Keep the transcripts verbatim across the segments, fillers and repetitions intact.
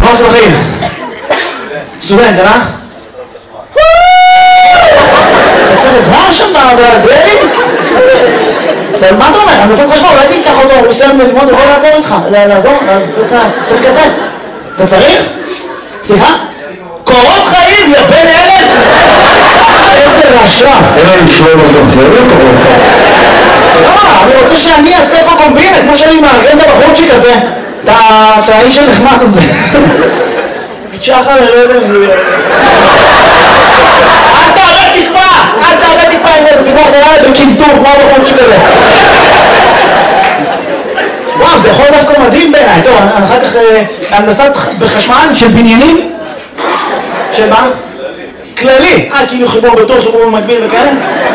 מה עושים בחיים? סטודנט, אה? אתה צריך עזרה שם בזרדים? מה אתה אומר? אני בסוף חשבון, אולי תיקח אותו, הוא סיים ללמוד, הוא יכול לעזור איתך, לעזור, אז צריך כתב. אתה צריך? סליחה? קורות חיים, יא בן אלף! איזה רשע! אין לנו שלום אותו, לא לא קורות חיים. לא, אני רוצה שאני אעשה פה קומבינה, כמו שאני מארגן את הבחורצ'יק הזה. את האיש הנחמד הזה. שחר, אני לא יודע אם זה יהיה. אל תעלה תקווה! אל תעלה תקווה עם איזה תקווה, תראה לי בקלטור, כמו הבחורצ'יק הזה. וואו, זה יכול דווקא מדהים בעיניי. טוב, אחר כך הנדסת בחשמל של בניינים. של מה? כללי. אה, כאילו חיבור בטור, חיבור במקביל וכאלה?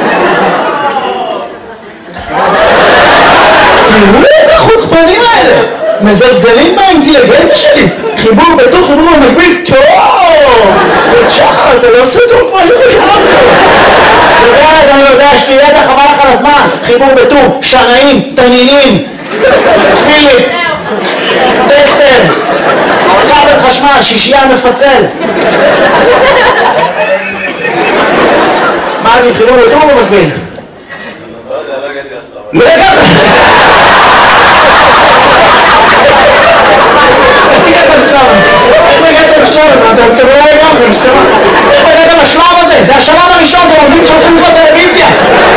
תראו את החוצפנים האלה! מזלזלים באינטליגנציה שלי! חיבור בטור, חיבור במקביל, טוב! תודה שחר, אתה לא עושה טוב כמו שחשבנו! אתה יודע, אני יודע, שתהיה לך חבל לך על הזמן! חיבור בטור, שנאים, תנינים, פיליפס, טסטר, כבל חשמל, שישייה מפצל. מה אני חיבור בטור במקביל? לא הגעת! איך הגעת לשלב הזה? איך הגעת לשלב הזה? אתה לא לגמרי, נשמע. איך הגעת לשלב הזה? זה השלב הראשון, זה עובדים שהולכים לקרוא טלוויזיה.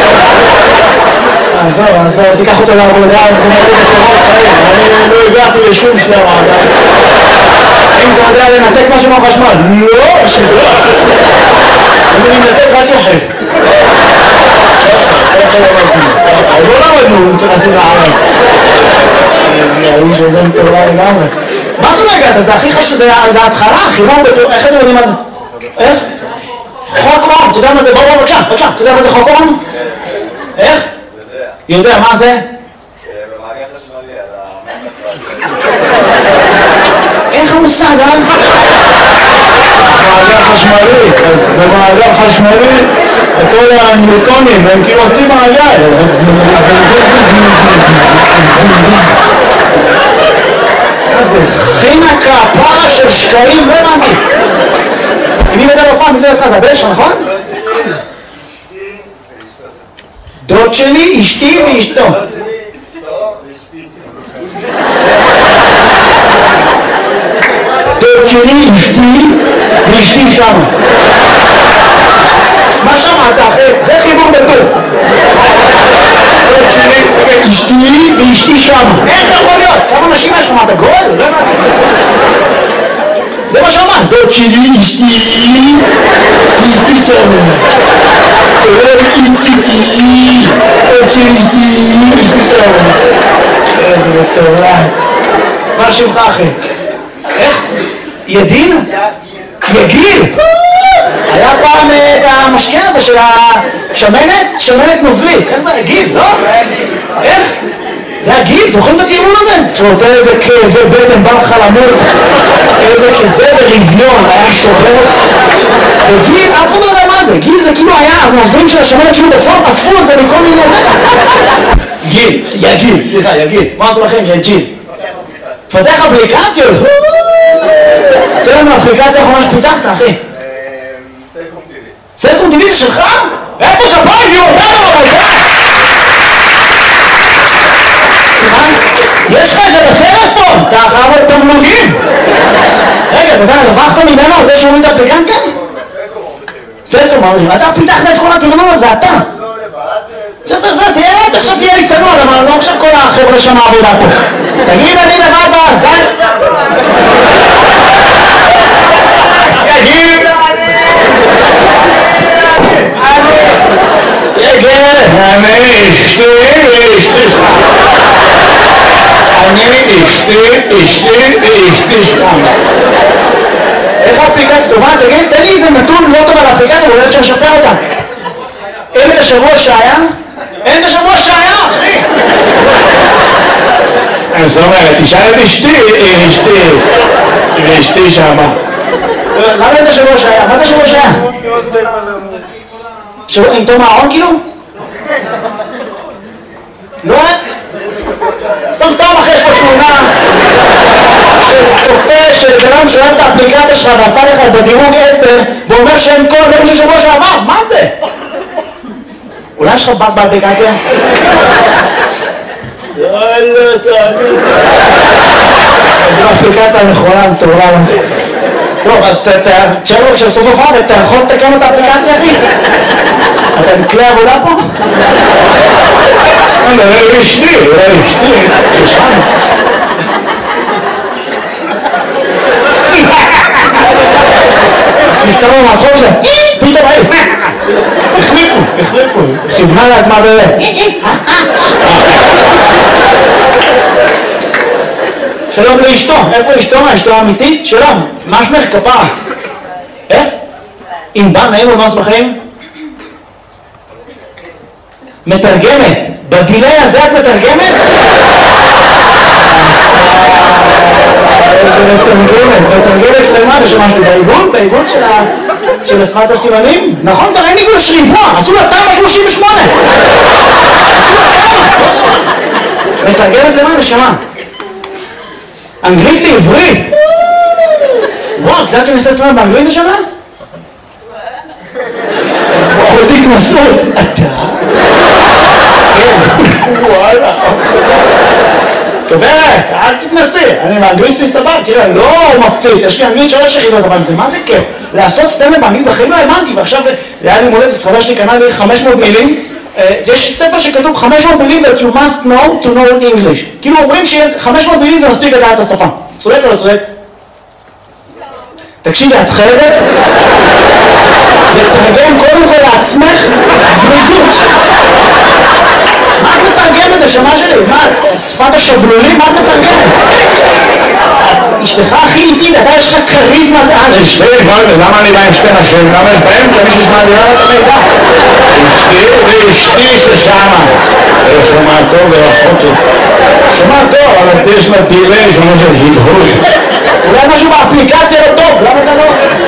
עזוב, עזוב, תיקח אותו לעבודה, זה מרגיש לשלב חיים. אני לא הגעתי לשום שלב. אם אתה יודע לנתק משהו מהחשמל? לא, שלא. אני מנתק רק יחס. לא למדנו, צריך להציב לערב. שהאיש הזה מטורלה לגמרי. מה זה לא הגעת? זה הכי חשוב, זה ההתחלה, חיבור בטור, איך אתם יודעים מה זה? איך? חוק אום, אתה יודע מה זה? בוא בוא בבקשה, בבקשה, אתה יודע מה זה חוק אום? איך? יודע, מה זה? במעגל חשמלי, על אין לך מושג, אה? מעגל חשמלי, אז במעגל חשמלי כל הניוטונים הם כאילו עושים מעגל, אז זה חינה כפרה של שקעים, לא הבנתי. אם היא בדל אופן, מי זה לך? זה הבן שלך, נכון? דוד שלי, אשתי ואשתו. דוד שלי, אשתי ואשתי שם. מה שמעת אחי? זה חיבור בטור. דוד שלי, אשתי ואשתי שם. איך אתה יכול להיות? כמה נשים יש לך? מה אתה גול? לא הבנתי. זה מה שאמרת. דוד שלי, אשתי ואשתי שם. תראה איציצי, דוד שלי, אשתי ואשתי שם. איזה מטורף. מה שמך אחי? איך? ידין? יגיל? היה פעם את המשקה הזה של השמנת, שמנת נוזלית. איך זה? גיל, לא? איך? זה הגיל, זוכרים את הטיעון הזה? שנותן איזה כאבי בטן, בא לך למות, איזה כזה ברביון, היה שובר. וגיל, אף אחד לא יודע מה זה. גיל זה כאילו היה הנוזלים של השמנת שהוא בסוף, אספו את זה מכל מיני... גיל, יגיל, סליחה, יגיל. מה עשו לכם? יגיל. פתח אפליקציות. תראה לנו אפליקציה האחרונה שפיתחת, אחי. סלקום טיווי. סלקום טיווי זה שלך? איפה כפיים? יהיו אותנו אבל זה! סליחה? יש לך את זה בטלפון! אתה חייב את תמלוגים! רגע, אז אתה רווחת ממנו על זה שאומרים את האפליקציה? סלקום אומרים. אתה פיתחת את כל התרנון הזה, אתה! עכשיו זה, זה, תהיה, עכשיו תהיה לי צנוע, אבל לא עכשיו כל החבר'ה שם העבודה פה. תגיד, אני לבד בזן... יגיד! יגיד! אני אשתי ואשתי שם. אני אשתי, אשתי ואשתי שם. איך האפליקציה טובה? תגיד, תן לי איזה נתון לא טוב על האפליקציה, אבל אפשר לשפר אותה. אין את השבוע שהיה? אין את השבוע שהיה, אחי! אז זאת אומרת, תשאל את אשתי, אשתי, ואשתי שמה. למה אין את השבוע שהיה? מה זה השבוע שהיה? שבוע עם תום הארון כאילו? לא אין? סתם סתם אחרי יש פה תמונה של צופה של בנם שואב האפליקציה שלך ועשה לך בדירוג עשר ואומר שהם כל הדברים של שבוע שעבר, מה זה? אולי יש לך באג באפליקציה? יאללה, תאמין. זו האפליקציה הנכונה, מטורלל הזה. טוב, אז תשאר לו כשסוף הופעה, אתה יכול לתקן את האפליקציה, אחי? אתה עם כלי עבודה פה? לא, לא אשתי, לא אשתי. ששם. נפתרו מהצחוק שלהם, פתאום היו. החליפו, החליפו. כיוונה לעצמה בזה. שלום לאשתו, איפה אשתו? אשתו האמיתית? שלום, מה שמך כפרה? איך? אם בא נעים ומאוס בחיים? מתרגמת, בדילי הזה את מתרגמת? איזה מתרגמת, מתרגמת למה? בשמה שלי בעיגון? בעיגון של השפת הסימנים? נכון, כבר אין עיגון של ריבוע, עשו לה תמ"א שלושים ושמונה. מתרגמת למה? בשמה? אנגלית לעברית? וואו, את יודעת שאני עושה סטרנד באנגלית השנה? וואו, איזה התנסות. אתה? וואלה. גברת, אל תתנסי. אני באנגלית שלי סבב, תראה, לא מפציץ. יש לי אנגלית שלוש יחידות, אבל זה מה זה כיף? לעשות סטרנד באנגלית בחיים לא האמנתי, ועכשיו היה לי מולדת, סחבה שלי קנה לי חמש מאות מילים. יש ספר שכתוב חמש מאות מילים that you must know to know English. כאילו אומרים ש-חמש מאות מילים זה מספיק לדעת את השפה. צודק או לא צודק? תקשיבי, את חייבת לתרגם קודם כל לעצמך זריזות. מה את מתרגמת השמה שלי? מה, שפת השבלולים? מה את מתרגמת? אשתך הכי איטית, אתה יש לך קריזמת על. אשתי, למה אני בא עם שתי נשים? למה יש באמצע מישהו שמעדירה את המידע? אשתי ואשתי ששמה. שומע טוב ורחוק טוב. שומע טוב, אבל יש לה דילי, שומע של הדהוד. אולי משהו באפליקציה לא טוב, למה אתה לא?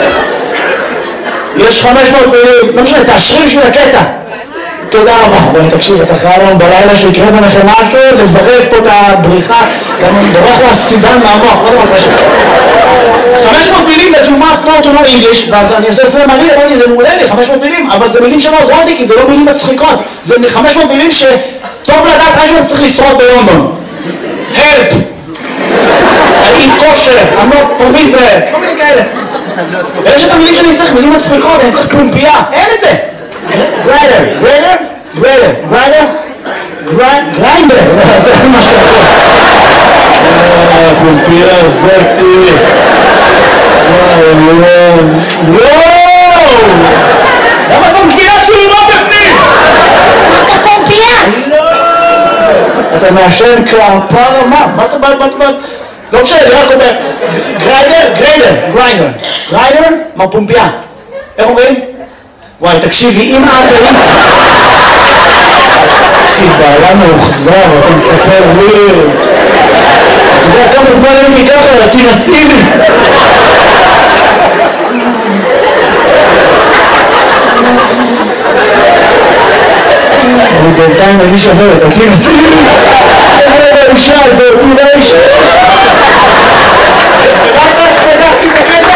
יש חמש מאות מילים, לא משנה, תאשרי בשביל הקטע. תודה רבה. אבל תקשיב, אתה חייב לנו בלילה שיקרה ביניכם משהו, לזרז פה את הבריחה, גם דורך לה סידן מהמוח, לא דבר קשה. חמש מאות מילים that you must know to know English, ואז אני עושה סלם מראה, אמרתי, זה מעולה לי, חמש מאות מילים, אבל זה מילים שלא עוזרות לי, כי זה לא מילים מצחיקות. זה חמש מאות מילים שטוב לדעת רק אם צריך לשרוד בלונדון. Help! I eat kosher, I'm not from Israel, כל מיני כאלה. ויש את המילים שאני צריך, מילים מצחיקות, אני צריך פומפייה, אין את זה. גריידר, גריידר, גריידר, גריידר, גריידר, זה מה שאתה יכול. פומפייה זאתי. וואו! למה זאת גבינת שולמה בפנים? אתה פומפייה? לא! אתה מעשן כפרה מה? מה אתה בא? מה אתה בא? לא משנה, אני רק אומר, גריידר, גריידר, גריידר, גריידר, מה פומפייה? איך אומרים? וואי, תקשיבי, אם את היית... תקשיב, בעיה מאוחזר, אתה מספר לי... אתה יודע כמה זמן הייתי ככה, תנסי לי! אני בינתיים מרגיש אחרת, תנסי לי! איזה האישה הזאת, אולי האישה... רק רק סגרתי את הקטע?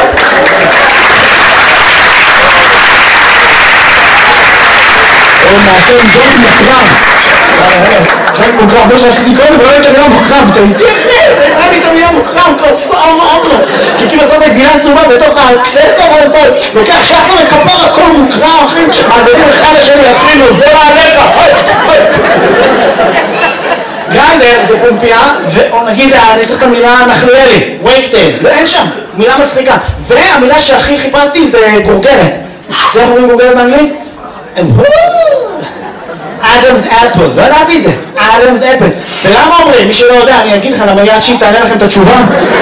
הוא מעשן ג'ון מוקרם. ג'ון מוקרם, זה שעשיתי קודם, ולא הייתה מילה מוקרם. אתה איתי אחרי, אתה הייתה לי את המילה מוקרם, כוסה אמרה. כי כאילו עשית גבינה צהובה בתוך הקססטה, ואז אתה לוקח שחר וכפר הכל מוקרם, אחי. מעבדים אחד לשני, אפילו, זה מעליך. גריידר זה פומפייה, ונגיד, אני צריך את המילה נחליאלי, וייקטייל, אין שם, מילה מצחיקה. והמילה שהכי חיפשתי זה גורגרת. זה איך אומרים גורגרת באנגלית? אדמס אפל, לא ידעתי את זה, אדמס אפל. ולמה אומרים? מי שלא יודע, אני אגיד לך, למה יד שהיא תענה לכם את התשובה?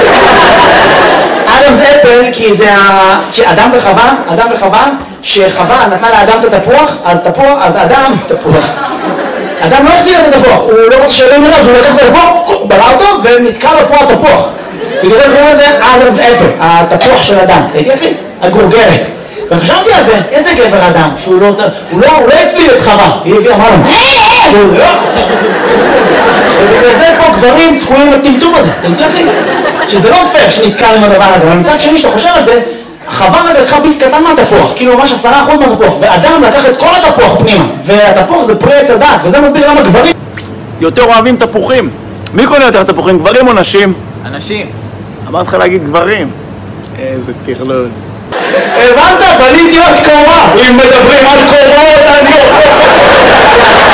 אדמס אפל, כי זה אדם וחווה, אדם וחווה, שחווה נתנה לאדם את התפוח, אז תפוח, אז אדם, תפוח. אדם לא החזיר את התפוח, הוא לא רוצה שלא נראה, אז הוא לקח את התפוח, בלע אותו, ונתקע לו פה התפוח. בגלל זה קוראים לזה אדמס אפל, התפוח של אדם. תהייתי אחי? הגורגרת. וחשבתי על זה, איזה גבר אדם, שהוא לא, הוא לא, הוא לא הפליל את חווה, היא הביאה, אמרה לו, הוא לא, ובגלל זה פה גברים תקועים בטמטום הזה, תהייתי אחי? שזה לא פייר שנתקל עם הדבר הזה, אבל מצד שני שאתה חושב על זה, חבר רגע לקחה ביס קטן מהתפוח, כאילו ממש עשרה אחוז מהתפוח, ואדם לקח את כל התפוח פנימה, והתפוח זה פרי עץ הדת, וזה מסביר למה גברים יותר אוהבים תפוחים. מי קונה יותר תפוחים, גברים או נשים? אנשים. אמרתי לך להגיד גברים. איזה טרלול. הבנת? בניתי עוד קומה. אם מדברים על קומות, אני...